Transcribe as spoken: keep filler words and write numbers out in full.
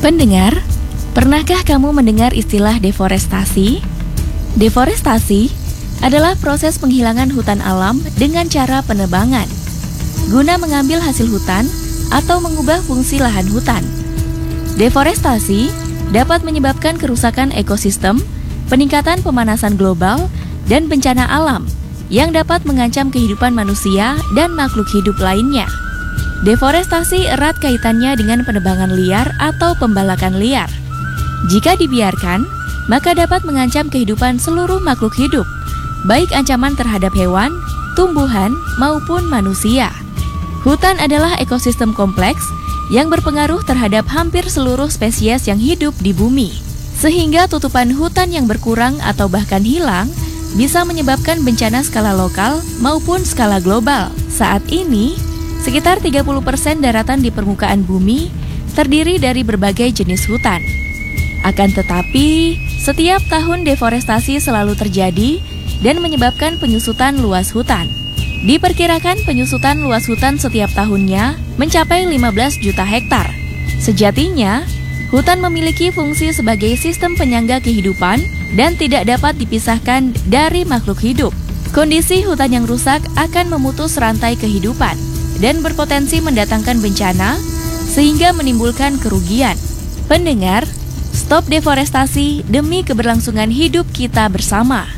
Pendengar, pernahkah kamu mendengar istilah deforestasi? Deforestasi adalah proses penghilangan hutan alam dengan cara penebangan, guna mengambil hasil hutan atau mengubah fungsi lahan hutan. Deforestasi dapat menyebabkan kerusakan ekosistem, peningkatan pemanasan global, dan bencana alam yang dapat mengancam kehidupan manusia dan makhluk hidup lainnya. Deforestasi erat kaitannya dengan penebangan liar atau pembalakan liar. Jika dibiarkan, maka dapat mengancam kehidupan seluruh makhluk hidup, baik ancaman terhadap hewan, tumbuhan, maupun manusia. Hutan adalah ekosistem kompleks yang berpengaruh terhadap hampir seluruh spesies yang hidup di bumi. Sehingga tutupan hutan yang berkurang atau bahkan hilang bisa menyebabkan bencana skala lokal maupun skala global. Saat ini, sekitar tiga puluh persen daratan di permukaan bumi terdiri dari berbagai jenis hutan. Akan tetapi, setiap tahun deforestasi selalu terjadi dan menyebabkan penyusutan luas hutan. Diperkirakan penyusutan luas hutan setiap tahunnya mencapai lima belas juta hektar. Sejatinya, hutan memiliki fungsi sebagai sistem penyangga kehidupan dan tidak dapat dipisahkan dari makhluk hidup. Kondisi hutan yang rusak akan memutus rantai kehidupan dan berpotensi mendatangkan bencana sehingga menimbulkan kerugian. Pendengar, stop deforestasi demi keberlangsungan hidup kita bersama.